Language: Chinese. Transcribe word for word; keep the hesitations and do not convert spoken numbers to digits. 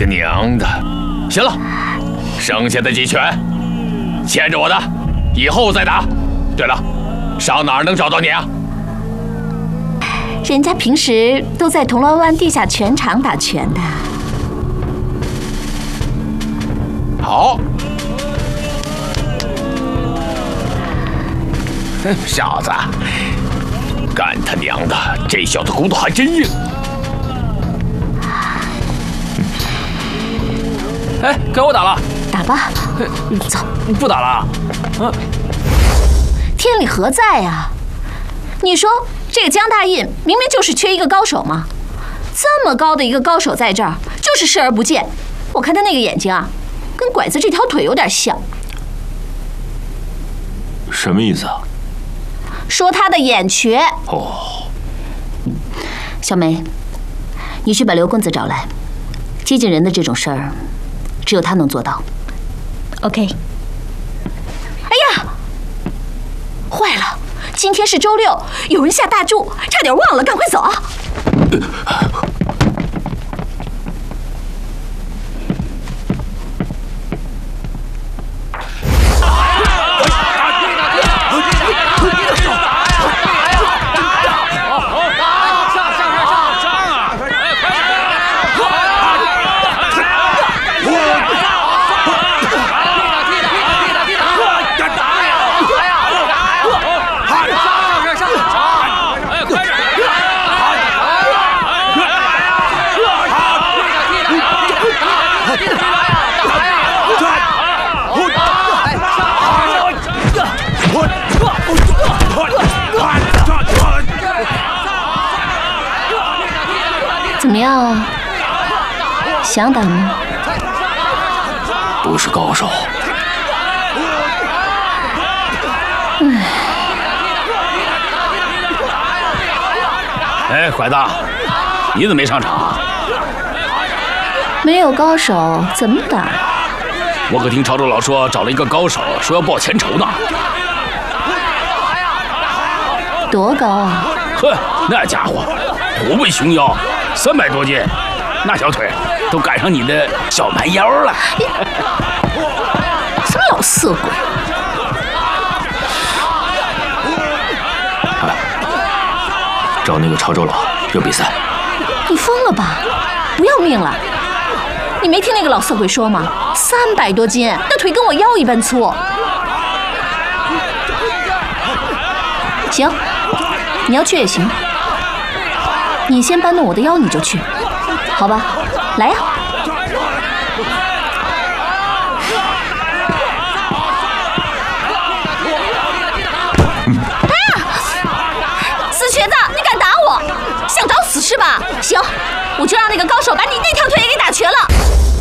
个娘的！行了，剩下的几拳，欠着我的，以后再打。对了，上哪儿能找到你啊？ 人家平时都在铜锣湾地下拳场打拳的。 好。哼，小子，干他娘的！这小子骨头还真硬。 哎，该我打了。 打吧，走。 不打了。嗯。 天理何在呀？你说这个江大印明明就是缺一个高手嘛，这么高的一个高手在这儿，就是视而不见。我看他那个眼睛啊，跟拐子这条腿有点像。 什么意思啊？ 说他的眼瘸。 哦。 小梅，你去把刘公子找来。接近人的这种事儿，只有他能做到。OK。哎呀，坏了！今天是周六，有人下大注，差点忘了，赶快走啊！怎么样？想打吗？ 不是高手。 唉。 哎，拐子，你怎么没上场啊？ 没有高手怎么打？ 我可听潮州佬说找了一个高手，说要报前仇呢。 多高啊？ 呵，那家伙虎背熊腰，三百多斤，那小腿都赶上你的小蛮腰了。 什么老色鬼！ 啊，找那个潮州佬有比赛。 你疯了吧？不要命了！你没听那个老色鬼说吗？三百多斤，那腿跟我腰一般粗。行，你要去也行。你先搬动我的腰，你就去，好吧？来呀！哎呀，死瘸子，你敢打我？想找死是吧？行，我就让那个高手把你那条腿也给打瘸了。